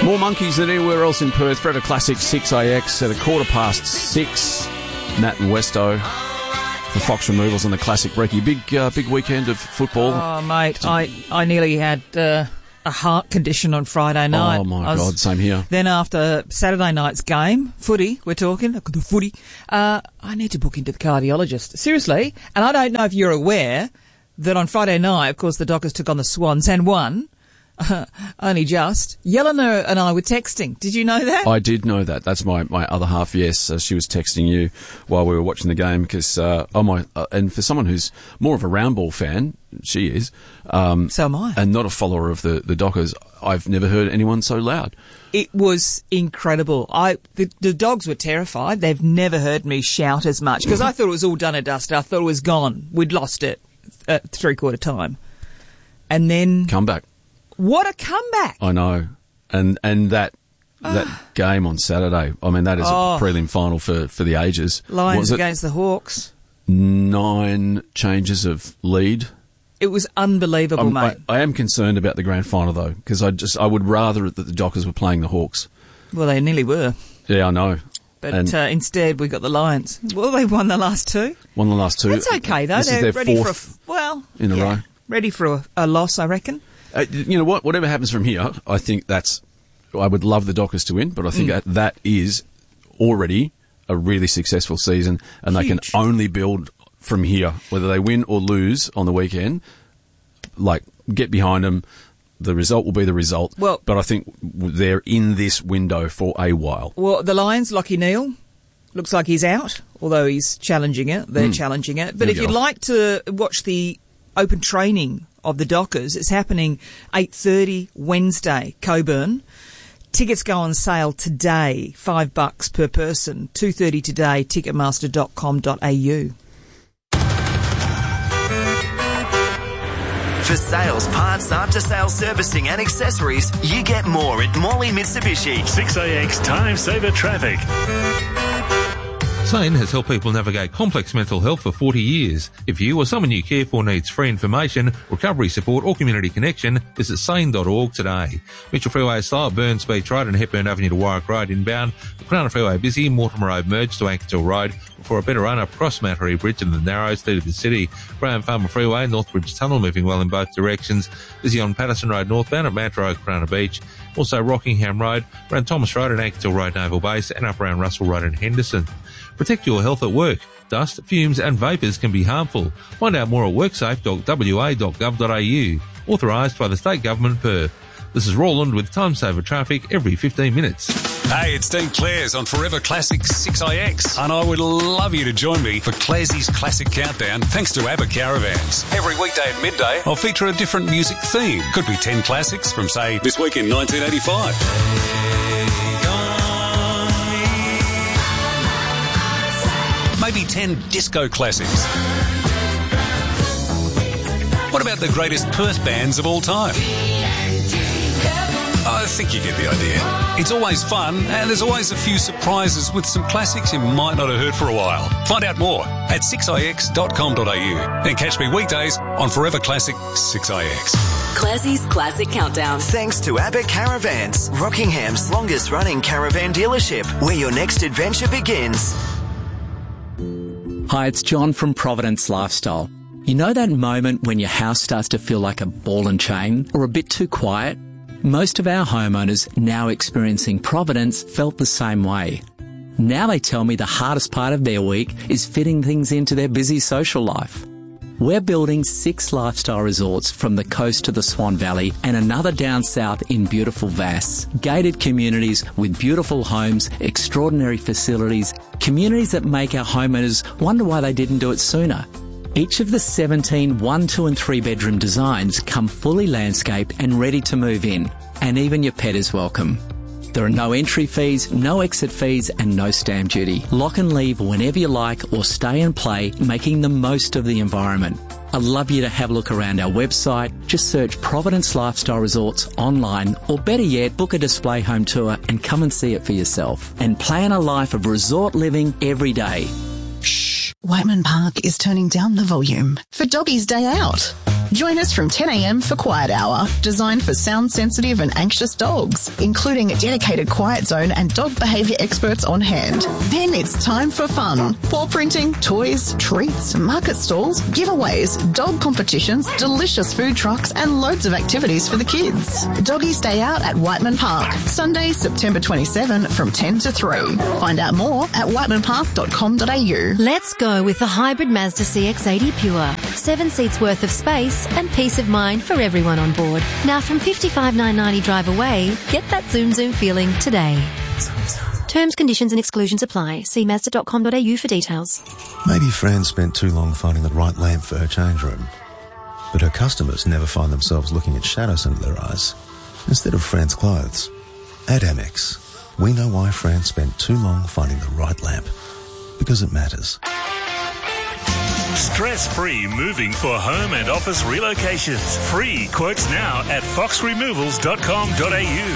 More monkeys than anywhere else in Perth. Forever Classic 6AX at 6:15. Nat and Westo for Fox Removals on the Classic Brekkie. Big weekend of football. Oh, mate, I nearly had a heart condition on Friday night. Oh, my God, same here. Then after Saturday night's game, footy, we're talking, the footy, I need to book into the cardiologist. Seriously. And I don't know if you're aware that on Friday night, of course, the Dockers took on the Swans and won. Only just. Yelena and I were texting. Did you know that? I did know that. That's my other half, yes. She was texting you while we were watching the game because, and for someone who's more of a round ball fan, she is. So am I. And not a follower of the Dockers, I've never heard anyone so loud. It was incredible. The dogs were terrified. They've never heard me shout as much because I thought it was all done and dusted. I thought it was gone. We'd lost it at three-quarter time. And then... Comeback. What a comeback! I know. And that game on Saturday, I mean, that is a prelim final for the ages. Lions against the Hawks. 9 changes of lead. It was unbelievable, mate. I am concerned about the grand final, though, because I would rather that the Dockers were playing the Hawks. Well, they nearly were. Yeah, I know. But instead, we got the Lions. Well, they won the last 2. Won the last 2. That's okay, though. They're ready fourth in a row. Ready for a loss, I reckon. You know what? Whatever happens from here, I think I would love the Dockers to win, but I think that is already a really successful season, and Huge. They can only build from here. Whether they win or lose on the weekend, get behind them. The result will be the result. Well, but I think they're in this window for a while. Well, the Lions, Lachie Neale, looks like he's out, although he's challenging it. They're challenging it. But if you'd like to watch the open training of the Dockers, it's happening 8:30 Wednesday, Coburn. Tickets go on sale today, $5 per person, 2:30 today, ticketmaster.com.au. For sales, parts, after-sales servicing and accessories, you get more at Morley Mitsubishi. 6AX Time Saver Traffic. SANE has helped people navigate complex mental health for 40 years. If you or someone you care for needs free information, recovery support or community connection, visit sane.org today. Mitchell Freeway style, Burns Beach Road and Hepburn Avenue to Warwick Road inbound. The Crown Freeway busy, Mortimer Road merged to Ankertil Road. For a better run up across Mattery Bridge and the Narrows through to the city. Graham Farmer Freeway, Northbridge Tunnel moving well in both directions. Busy on Patterson Road northbound at Mount Road, Crown Beach. Also Rockingham Road, around Thomas Road and Ankertil Road Naval Base and up around Russell Road and Henderson. Protect your health at work. Dust, fumes and vapours can be harmful. Find out more at worksafe.wa.gov.au. Authorised by the State Government, Perth. This is Roland with Time Saver Traffic every 15 minutes. Hey, it's Dean Clares on Forever Classic 6IX, and I would love you to join me for Clarsey's Classic Countdown thanks to ABBA Caravans. Every weekday at midday, I'll feature a different music theme. Could be 10 classics from, say, this week in 1985. Maybe 10 disco classics. What about the greatest Perth bands of all time? I think you get the idea. It's always fun, and there's always a few surprises with some classics you might not have heard for a while. Find out more at 6ix.com.au and catch me weekdays on Forever Classic 6ix. Classie's Classic Countdown. Thanks to ABBA Caravans, Rockingham's longest running caravan dealership, where your next adventure begins. Hi, it's John from Providence Lifestyle. You know that moment when your house starts to feel like a ball and chain or a bit too quiet? Most of our homeowners now experiencing Providence felt the same way. Now they tell me the hardest part of their week is fitting things into their busy social life. We're building 6 lifestyle resorts from the coast to the Swan Valley and another down south in beautiful Vass. Gated communities with beautiful homes, extraordinary facilities, communities that make our homeowners wonder why they didn't do it sooner. Each of the 17 1, 2 and 3 bedroom designs come fully landscaped and ready to move in, and even your pet is welcome. There are no entry fees, no exit fees and no stamp duty. Lock and leave whenever you like or stay and play, making the most of the environment. I'd love you to have a look around our website. Just search Providence Lifestyle Resorts online, or better yet, book a display home tour and come and see it for yourself. And plan a life of resort living every day. Shh. Whiteman Park is turning down the volume for Doggy's Day Out. Join us from 10 a.m. for Quiet Hour, designed for sound-sensitive and anxious dogs, including a dedicated quiet zone and dog behaviour experts on hand. Then it's time for fun. Paw printing, toys, treats, market stalls, giveaways, dog competitions, delicious food trucks and loads of activities for the kids. Doggies Day Out at Whiteman Park, Sunday, September 27 from 10 to 3. Find out more at whitemanpark.com.au. Let's go with the hybrid Mazda CX-80 Pure. 7 seats worth of space and peace of mind for everyone on board. Now from $55,990 drive away, get that zoom feeling today. Terms, conditions and exclusions apply. See Mazda.com.au for details. Maybe Fran spent too long finding the right lamp for her change room. But her customers never find themselves looking at shadows under their eyes instead of Fran's clothes. At Amex, we know why Fran spent too long finding the right lamp. Because it matters. Stress-free moving for home and office relocations. Free quotes now at foxremovals.com.au.